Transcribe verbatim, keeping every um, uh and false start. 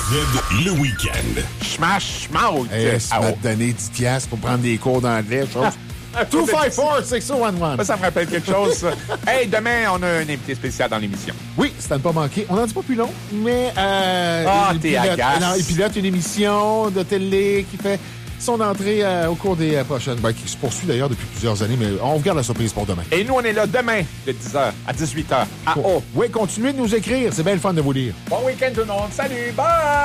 Fred, le week-end. Smash, mouth. Hey, ça m'a donné dix piastres pour prendre des cours d'anglais, chose. deux cinq quatre, six zéro un un. Ça me rappelle quelque chose, ça. Hey, demain, on a un invité spécial dans l'émission. Oui, c'est à ne pas manquer. On n'en dit pas plus long, mais... Euh, ah, il t'es pilote, agace. Non, il pilote une émission de télé qui fait son entrée euh, au cours des euh, prochaines... Ben, qui se poursuit d'ailleurs depuis plusieurs années, mais on vous garde la surprise pour demain. Et nous, on est là demain, de dix heures à dix-huit heures, à Oh. O. Oui, continuez de nous écrire. C'est bien le fun de vous lire. Bon week-end, tout le monde. Salut, bye!